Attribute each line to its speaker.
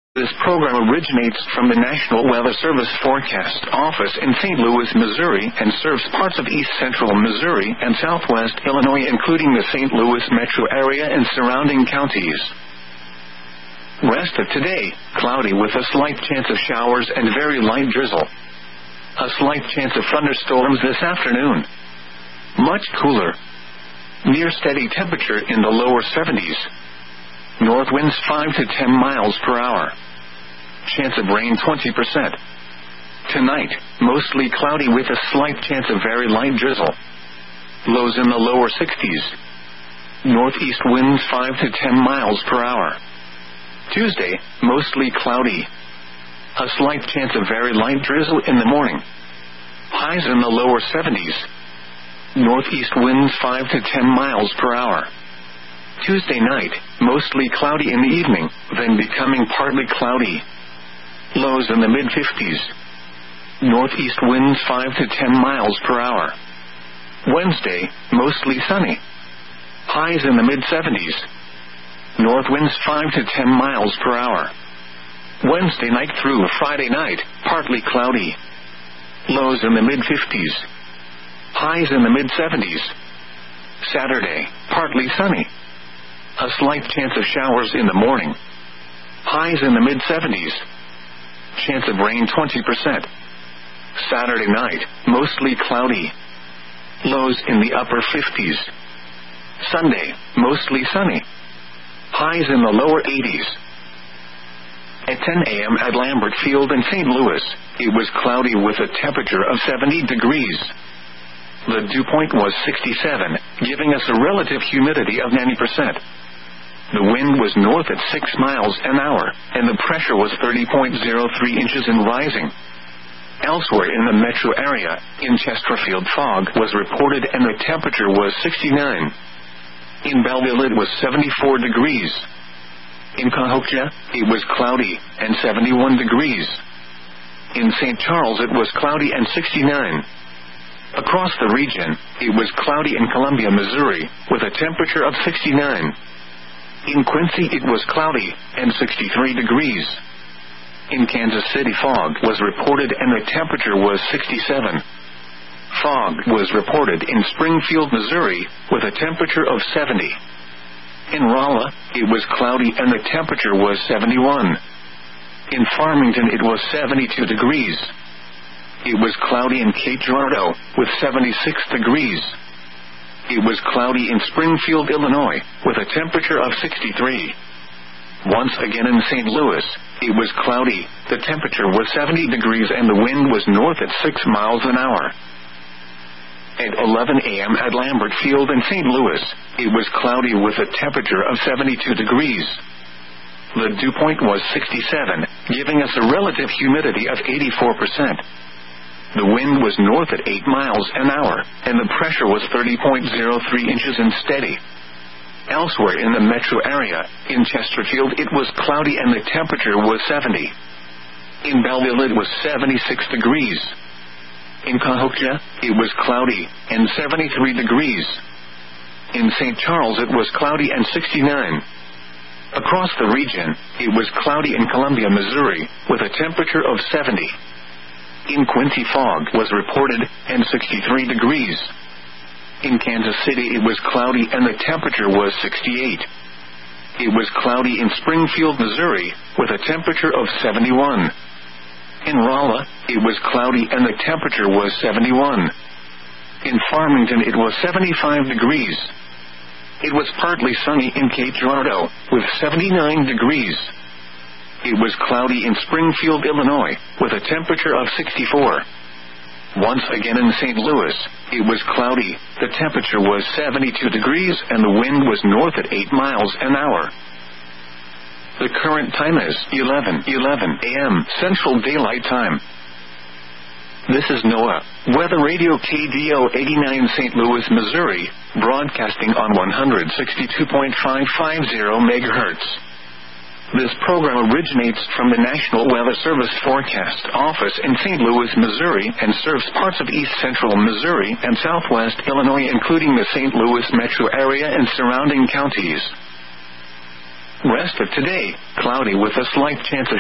Speaker 1: This program originates from the National Weather Service Forecast Office in St. Louis, Missouri, and serves parts of east central Missouri and southwest Illinois, including the St. Louis metro area and surrounding counties. Rest of today, cloudy with a slight chance of showers and very light drizzle. A slight chance of thunderstorms this afternoon. Much cooler. Near steady temperature in the lower 70s. North winds 5 to 10 miles per hour. Chance of rain 20%. Tonight, mostly cloudy with a slight chance of very light drizzle. Lows in the lower 60s. Northeast winds 5 to 10 miles per hour. Tuesday, mostly cloudy. A slight chance of very light drizzle in the morning. Highs in the lower 70s. Northeast winds 5 to 10 miles per hour. Tuesday night, mostly cloudy in the evening, then becoming partly cloudy. Lows in the mid-50s. Northeast winds 5 to 10 miles per hour. Wednesday, mostly sunny. Highs in the mid-70s. North winds 5 to 10 miles per hour. Wednesday night through Friday night, partly cloudy. Lows in the mid-50s. Highs in the mid-70s. Saturday, partly sunny. A slight chance of showers in the morning. Highs in the mid-70s. Chance of rain 20%. Saturday night, mostly cloudy. Lows in the upper 50s. Sunday, mostly sunny. Highs in the lower 80s. At 10 a.m. at Lambert Field in St. Louis, it was cloudy with a temperature of 70 degrees. The dew point was 67, giving us a relative humidity of 90%. The wind was north at 6 miles an hour, and the pressure was 30.03 inches and rising. Elsewhere in the metro area, in Chesterfield, fog was reported and the temperature was 69. In Belleville it was 74 degrees. In Cahokia, it was cloudy and 71 degrees. In St. Charles it was cloudy and 69. Across the region, it was cloudy in Columbia, Missouri, with a temperature of 69. In Quincy it was cloudy and 63 degrees. In Kansas City fog was reported and the temperature was 67. Fog was reported in Springfield, Missouri, with a temperature of 70. In Rolla, it was cloudy and the temperature was 71. In Farmington it was 72 degrees. It was cloudy in Cape Girardeau, with 76 degrees. It was cloudy in Springfield, Illinois, with a temperature of 63. Once again in St. Louis, it was cloudy, the temperature was 70 degrees and the wind was north at 6 miles an hour. At 11 a.m. at Lambert Field in St. Louis, it was cloudy with a temperature of 72 degrees. The dew point was 67, giving us a relative humidity of 84%. The wind was north at 8 miles an hour, and the pressure was 30.03 inches and steady. Elsewhere in the metro area, in Chesterfield it was cloudy and the temperature was 70. In Belleville it was 76 degrees. In Cahokia, it was cloudy and 73 degrees. In St. Charles it was cloudy and 69. Across the region, it was cloudy in Columbia, Missouri, with a temperature of 70. In Quincy fog was reported and 63 degrees. In Kansas City it was cloudy and the temperature was 68. It was cloudy in Springfield, Missouri, with a temperature of 71. In Rolla, it was cloudy and the temperature was 71. In Farmington it was 75 degrees. It was partly sunny in Cape Girardeau, with 79 degrees. It was cloudy in Springfield, Illinois, with a temperature of 64. Once again in St. Louis, it was cloudy, the temperature was 72 degrees and the wind was north at 8 miles an hour. The current time is 11:11 a.m. Central Daylight Time. This is NOAA, Weather Radio KDO 89 St. Louis, Missouri, broadcasting on 162.550 MHz. This program originates from the National Weather Service Forecast Office in St. Louis, Missouri, and serves parts of east central Missouri and southwest Illinois, including the St. Louis metro area and surrounding counties. Rest of today, cloudy with a slight chance of